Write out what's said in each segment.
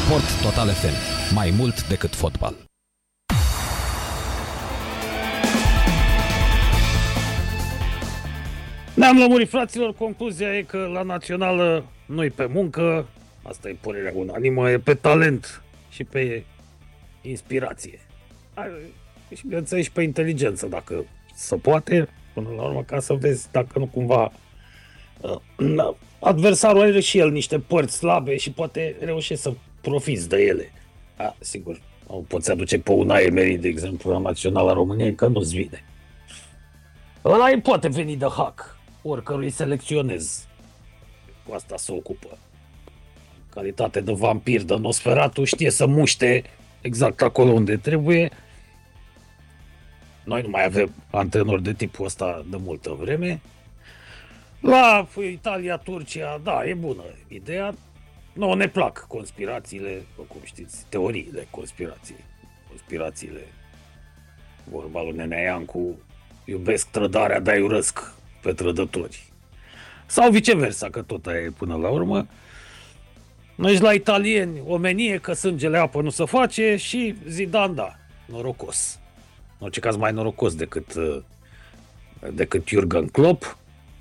Sport Total FM. Mai mult decât fotbal. Ne-am lămurit, fraților, concluzia e că la națională nu-i pe muncă, asta e părerea unanimă, e pe talent și pe inspirație. Și bineînțeles și pe inteligență, dacă se poate, până la urmă, ca să vezi dacă nu cumva adversarul are și el niște părți slabe și poate reușește să profiți de ele. Sigur, nu poți aduce pe Unai Emery, de exemplu, la naționala României, că nu-ți vine. Ăla îi poate veni de hack, oricărui selecționez. Cu asta se ocupă. Calitate de vampir, de Nosferatu, știe să muște exact acolo unde trebuie. Noi nu mai avem antrenori de tipul ăsta de multă vreme. La Italia-Turcia, da, e bună ideea. Nu ne plac conspirațiile, cum știți, teoriile conspirațiile. Vorba lui Nenea Iancu, iubesc trădarea, dar urăsc pe trădători. Sau viceversa, că tot aia e până la urmă. Noi la italieni, omenie, că sângele apă nu se face și Zidane, da, norocos. În orice caz mai norocos decât Jurgen Klopp.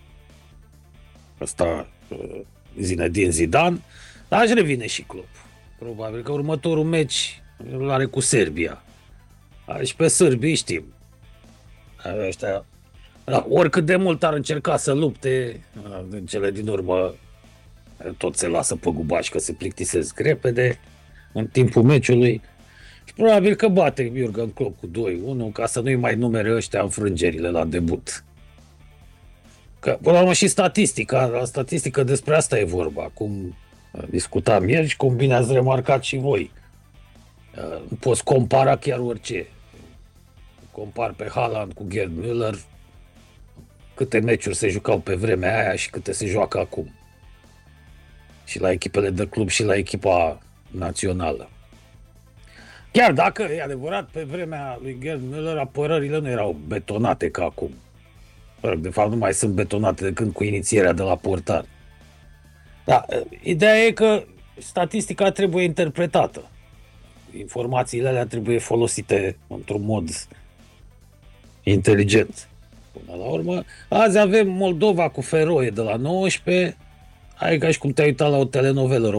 Ăsta Zinedine Zidane. Dar aș revine și Klopp. Probabil că următorul meci îl are cu Serbia. Și pe sârbii știm. Ăștia, oricât de mult ar încerca să lupte, în cele din urmă tot se lasă pe gubaș, că se plictisesc repede în timpul meciului. Și probabil că bate Jurgen Klopp cu 2-1 ca să nu-i mai numere ăștia înfrângerile la debut. Că, până la urmă, și statistica despre asta e vorba, cum discutam ieri și cum bine ați remarcat și voi. Nu poți compara chiar orice. Compar pe Haaland cu Gerd Müller, câte meciuri se jucau pe vremea aia și câte se joacă acum. Și la echipele de club și la echipa națională. Chiar dacă, e adevărat, pe vremea lui Gerd Müller apărările nu erau betonate ca acum. De fapt, nu mai sunt betonate decât cu inițierea de la portar. Da, ideea e că statistica trebuie interpretată. Informațiile alea trebuie folosite într-un mod inteligent. Până la urmă, azi avem Moldova cu Feroe de la 19, hai ca și cum te-ai uitat la o telenovelă